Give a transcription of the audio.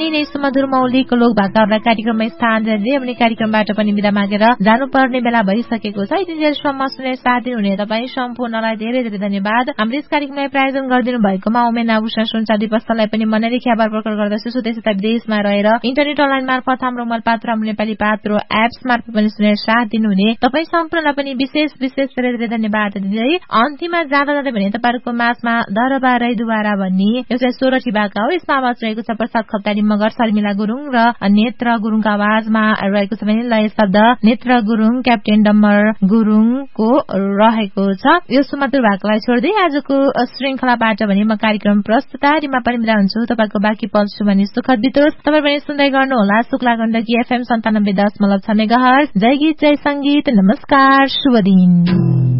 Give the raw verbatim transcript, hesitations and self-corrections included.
नै सुमधुर मौलिक लोक भाकाहरूलाई कार्यक्रममा स्थान दिए भने कार्यक्रमबाट पनि बिदा मागेर जानुपर्ने बेला भइसकेको छ। यति जेलसम्म सुने साथ दिनुहुने तपाईँ सम्पूर्णलाई धेरै धेरै धन्यवाद। हाम्रो यस कार्यक्रमलाई प्रायोजन गरिदिनु भएकोमा उमेन आभूषण सुनचाँदी पसललाई पनि मनैदेखि आभार प्रकट गर्दछु। सुदेशता विदेशमा रहेर इन्टरनेट अनलाइन मार्फत हाम्रो मोबाइल पात्र हाम्रो नेपाली पात्र एप्स मार्फत पनि सुनेर साथ दिनुहुने तपाईँ सम्पूर्णलाई पनि विशेष विशेष धेरै धेरै धन्यवाद दिँदै अन्तिममा जाँदा जाँदै भने तपाईँहरूको माझमा दरबारै दुबारा भन्ने एउटा सोरठी भाका हो। यसमा आवाज रहेको छ प्रसाद खप्तानी मगर, शर्मिला गुरुङ र नेत्र गुरुङको आवाजमा रहेको छ भने लय शब्द नेत्र गुरुङ, क्याप्टेन डम्बर गुरुङको रहेको छ। यो सुमधुर भाकालाई छोड्दै आजको श्रृंखलाबाट भने म कार्यक्रम प्रस्तुतारीमा पनि बिदा हुन्छु। तपाईँको बाँकी पल छु भने सुखद बितोस्। तपाईँ पनि सुन्दै गर्नुहोला शुक्ला गण्डकी एफएम सन्तानब्बे दशमलव छ मेगाहर्ज। जय गीत जय संगीत। नमस्कार, शुभ दिन।